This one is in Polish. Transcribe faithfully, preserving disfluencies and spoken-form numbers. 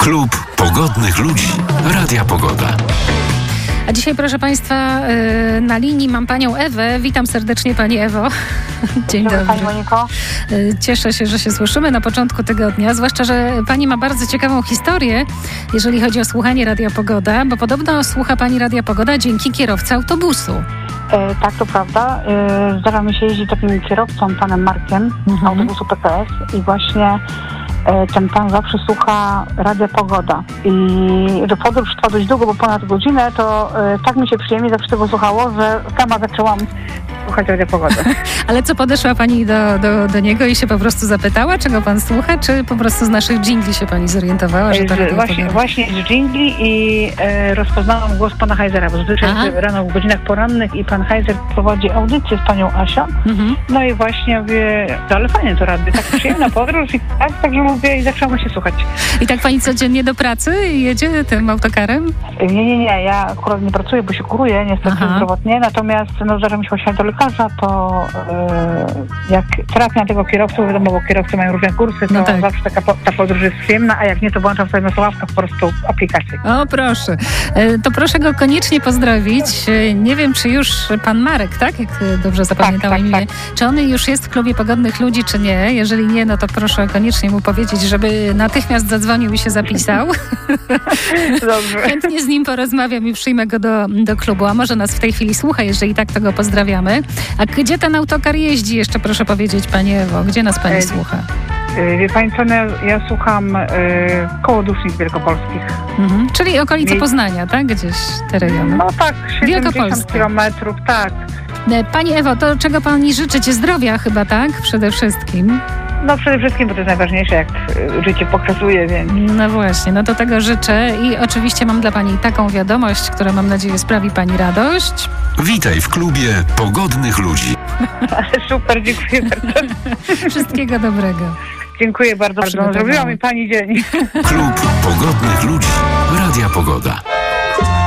Klub Pogodnych Ludzi Radia Pogoda. A dzisiaj, proszę Państwa, na linii mam panią Ewę. Witam serdecznie, pani Ewo. Dzień dobry. Pani Moniko. Cieszę się, że się słyszymy na początku tygodnia, zwłaszcza, że pani ma bardzo ciekawą historię, jeżeli chodzi o słuchanie Radia Pogoda, bo podobno słucha pani Radia Pogoda dzięki kierowcy autobusu. E, tak, to prawda. E, zdarza mi się jeździć takim kierowcą, panem Markiem, Mhm. autobusu P K S i właśnie e, ten pan zawsze słucha Radia Pogoda. I że podróż trwa dość długo, bo ponad godzinę, to e, tak mi się przyjemnie zawsze tego słuchało, że sama zaczęłam słuchać Radia Pogoda. Ale co, podeszła pani do, do, do niego i się po prostu zapytała, czego pan słucha, czy po prostu z naszych dżingli się pani zorientowała, że to Radio Właśnie, Pogoda? właśnie z dżingli i e, rozpoznałam głos pana Heizera, bo zazwyczaj Aha. rano w godzinach porannych i pan Heizer prowadzi audycję z panią Asią. Mhm. No i właśnie mówię, no ale fajnie to radio, tak przyjemna podróż i tak, także mówię i zaczęłam się słuchać. I tak pani codziennie do pracy jedzie tym autokarem? Nie, nie, nie, ja akurat nie pracuję, bo się kuruję niestety Aha. zdrowotnie, natomiast no zdarza mi się właśnie do lekarza, to e, jak trafię na tego kierowcę, wiadomo, bo kierowcy mają różne kursy, to No tak. zawsze taka po, ta podróż jest przyjemna, a jak nie, to włączam sobie na słuchawkach po prostu aplikację. O, proszę. E, To proszę go koniecznie pozdrowić. E, Nie wiem, czy już pan Marek, tak? Jak e, dobrze zapamiętałam tak, imię. tak. Czy on już jest w klubie Pogodnych Ludzi, czy nie? Jeżeli nie, no to proszę koniecznie mu powiedzieć, żeby natychmiast zadzwonił i się zapisał. Dobrze. Chętnie z nim porozmawiam i przyjmę go do, do klubu. A może nas w tej chwili słucha, jeżeli tak, to go pozdrawiamy. A gdzie ten autokar jeździ? Jeszcze proszę powiedzieć, pani Ewo. Gdzie nas pani E, słucha? Yy, Wie pani co, no, ja słucham yy, koło Dusznic Wielkopolskich. Mhm. Czyli okolice Mi- Poznania, tak? Gdzieś te rejony. No tak, Wielkopolska. siedemdziesiąt kilometrów, tak. E, Pani Ewo, to czego pani życzycie? Zdrowia chyba, tak? Przede wszystkim. No przede wszystkim, bo to jest najważniejsze, jak yy, życie pokazuje, więc No właśnie, no to tego życzę i oczywiście mam dla pani taką wiadomość, która mam nadzieję sprawi pani radość. Witaj w klubie Pogodnych Ludzi. super, dziękuję bardzo. Wszystkiego dobrego. Dziękuję bardzo, bardzo. Przygotowane. Zrobiła mi pani dzień. Klub Pogodnych Ludzi Radia Pogoda.